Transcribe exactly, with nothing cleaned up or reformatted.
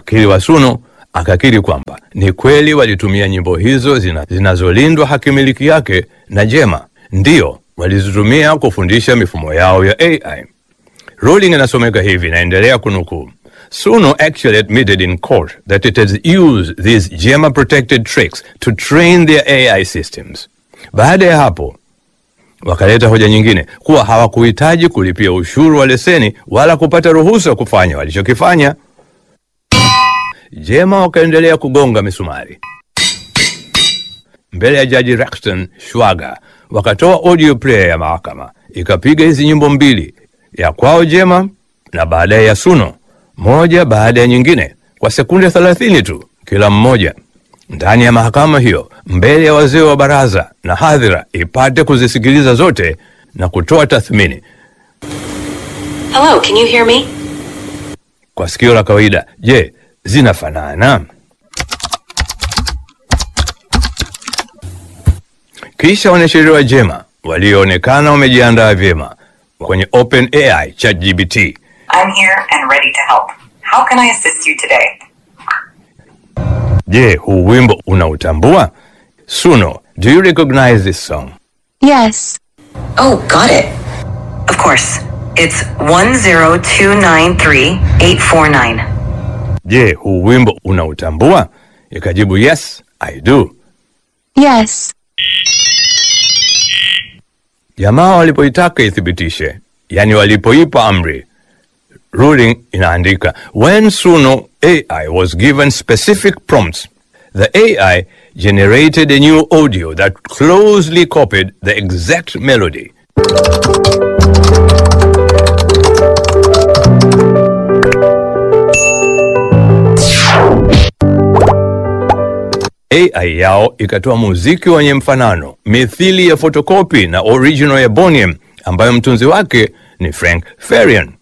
Wakili wa Suno akakiri kwamba ni kweli walitumia nyimbo hizo zina, zinazolindwa hakimiliki yake na Jema. Ndiyo, walizitumia kufundisha mifumo yao ya A I. Ruling inasomeka hivi, naendelea kunukuu. Suno actually admitted in court that it has used these Jema protected tricks to train their A I systems. Baada ya hapo wakaleta hoja nyingine kuwa hawakuhitaji kulipia ushuru wa leseni wala kupata ruhusa kufanya walichokifanya. Jema wakaendelea kugonga misumari mbele ya Jaji Rexton Schwager. Wakatoa audio player ya mahakama ikapiga hizi nyimbo mbili, ya kwao Jema na baadaye ya Suno, moja baada ya nyingine kwa sekunde thelathini tu kila mmoja, ndani ya mahakama hiyo, mbele ya wazee wa baraza na hadhira ipate kuzisikiliza zote na kutoa tathmini. Hello, can you hear me? Kwa sikio la kawaida, je, zinafanana? Kisha wanasheria wa Jema walioonekana wamejiandaa vyema kwenye OpenAI ChatGPT. I'm here and ready to help. How can I assist you today? Je, huu wimbo unautambua? Suno, do you recognize this song? Yes. Oh, got it. Of course. It's one zero two nine three eight four nine. Je, huu wimbo unautambua? Ikajibu, yes, I do. Yes. Jamaa walipoitaka ithibitishe, yani walipoipa amri, ruling inaandika, when Suno A I was given specific prompts, the A I generated a new audio that closely copied the exact melody. A I yao ikatoa muziki wenye mfanano, mithili ya photocopy na original ya Boniem, ambayo mtunzi wake ni Frank Farian.